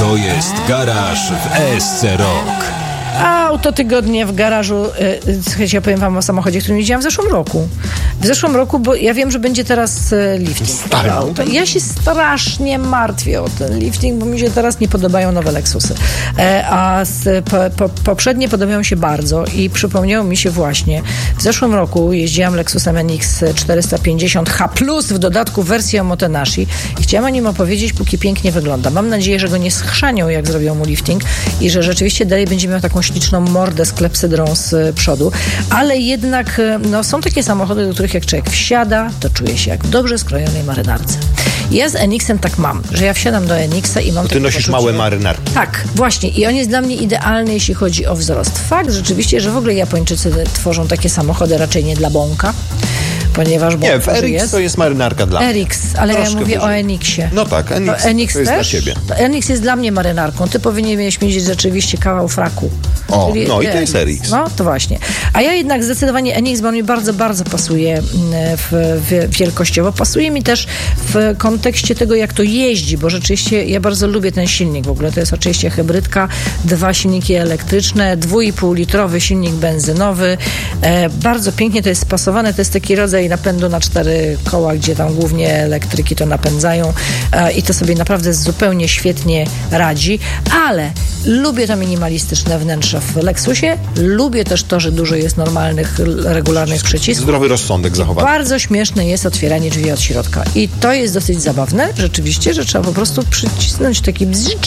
To jest Garaż w ESC Rock. Autotygodnie w garażu. Słuchajcie, ja powiem wam o samochodzie, którym jeździłam w zeszłym roku. W zeszłym roku, bo ja wiem, że będzie teraz lifting. Ja się strasznie martwię o ten lifting, bo mi się teraz nie podobają nowe Lexusy. A poprzednie podobają się bardzo i przypomniało mi się właśnie, w zeszłym roku jeździłam Lexusem NX 450H+, w dodatku wersję Omotenashi i chciałam o nim opowiedzieć, póki pięknie wygląda. Mam nadzieję, że go nie schrzanią, jak zrobią mu lifting i że rzeczywiście dalej będzie miał taką śliczną mordę z klepsydrą z przodu, ale jednak są takie samochody, do których jak człowiek wsiada, to czuje się jak w dobrze skrojonej marynarce. Ja z NX-em tak mam, że ja wsiadam do NX-a i mam Ty nosisz małe marynarki. Tak, właśnie. I on jest dla mnie idealny, jeśli chodzi o wzrost. Fakt rzeczywiście, że w ogóle Japończycy tworzą takie samochody raczej nie dla bąka, ponieważ nie, w RX to jest marynarka dla mnie. RX, ale troszkę ja mówię wyżej. O NX-ie. No tak, NX to jest dla ciebie. NX jest dla mnie marynarką. Ty powinieneś mieć rzeczywiście kawał fraku. I to jest RX. No, to właśnie. A ja jednak zdecydowanie NX, bo on mi bardzo, bardzo pasuje wielkościowo. Pasuje mi też w kontekście tego, jak to jeździ, bo rzeczywiście ja bardzo lubię ten silnik w ogóle. To jest oczywiście hybrydka, 2 silniki elektryczne, 2,5-litrowy silnik benzynowy. Bardzo pięknie to jest spasowane. To jest taki rodzaj napędu na 4 koła, gdzie tam głównie elektryki to napędzają i to sobie naprawdę zupełnie świetnie radzi, ale lubię to minimalistyczne wnętrze w Lexusie. Lubię też to, że dużo jest normalnych, regularnych przycisków. Zdrowy rozsądek zachowany. Bardzo śmieszne jest otwieranie drzwi od środka. I to jest dosyć zabawne, rzeczywiście, że trzeba po prostu przycisnąć taki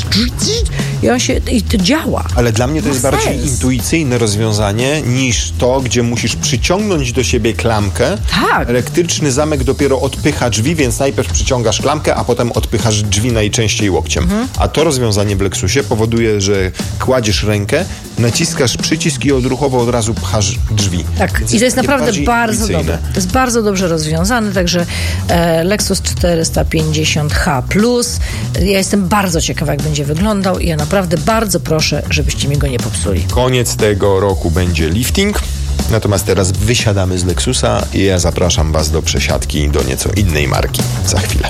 i to działa. Ale dla mnie to jest bardziej intuicyjne rozwiązanie niż to, gdzie musisz przyciągnąć do siebie klamkę. Tak. Elektryczny zamek dopiero odpycha drzwi, więc najpierw przyciągasz klamkę, a potem odpychasz drzwi najczęściej łokciem. A to rozwiązanie w Lexusie powoduje, że kładziesz rękę, naciskasz przycisk i odruchowo od razu pchasz drzwi. Tak, więc i to jest naprawdę bardzo dobre. To jest bardzo dobrze rozwiązane, także Lexus 450H+. Ja jestem bardzo ciekawa, jak będzie wyglądał i ja naprawdę bardzo proszę, żebyście mi go nie popsuli. Koniec tego roku będzie lifting. Natomiast teraz wysiadamy z Lexusa i ja zapraszam was do przesiadki do nieco innej marki za chwilę.